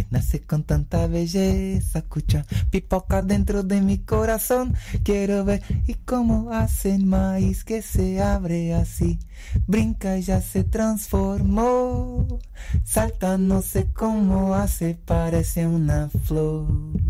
nace con tanta belleza, escucha, pipoca dentro de mi corazón, quiero ver y cómo hace el maíz que se abre así, brinca y ya se transformó, salta no sé cómo hace, parece una flor.